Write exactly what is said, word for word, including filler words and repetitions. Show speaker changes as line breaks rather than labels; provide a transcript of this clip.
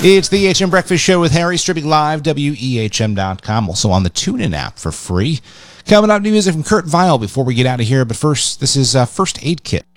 It's the E H M Breakfast Show with Harry, streaming live, W E H M dot com, also on the TuneIn app for free. Coming up, new music from Kurt Vile before we get out of here, but first, this is uh, First Aid Kit.